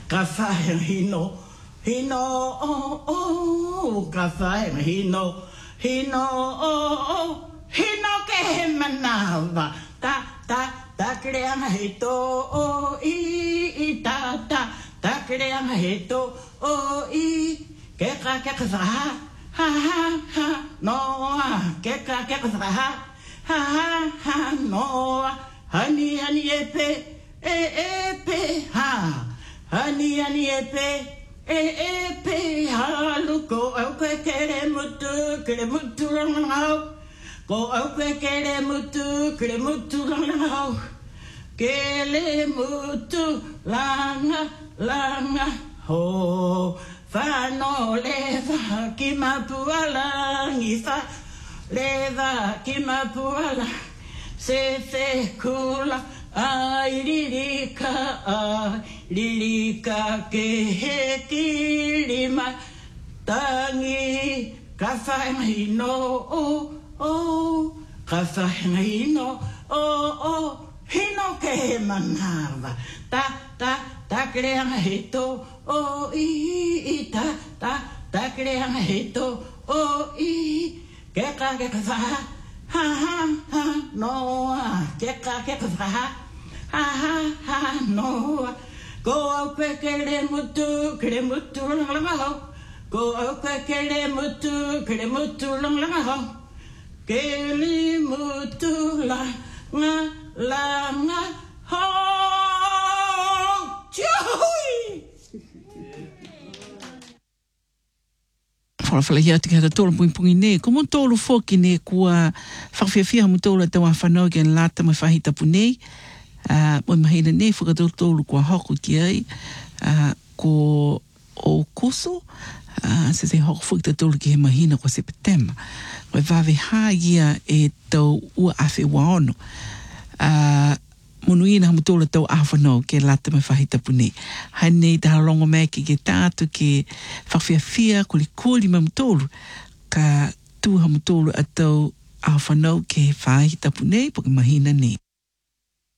ka whae hino, hino, ka whae hino, hino, hino ke he manawa, ta kreanga he to ta kreanga he to ke ka ha no ke ka ha no hani epe ha hani epe ha luko au kere mutu ngau ko au kere mutu ngau kele mutu langa ho fano leva ki mapuala ngifa leva ki mapuala se kula ai lirika ke he kilima tangi kafahino kafahino hino ke manava ta kreanga hito ta kreanga hito ke ka ha no ke ka ha no go au kere mutu langaho go au kere mutu langaho kele mutu langa ho Whalawhala hia te kata tōla pungi ne. Ko mo tōlu fōki ne kua whakawhiawhia mu tōla te wā whanau ki an lata mai whahita punei. Moi mahina ne whakatōlu kua hoko ki ai. Ko o koso. Se hoko whuki te tōlu ki he mahina ko September. Koe wawe hā ia e tau ua awhi waono. Monuina hamu tōla tau awhanau ke lata mai whahita punei. Hanei te harongo mai ki tātu ke whawhiawhia kuli mamu tōlu. Ka tū hamu tōlu a tau awhanau ke whahita punei poki mahina nei.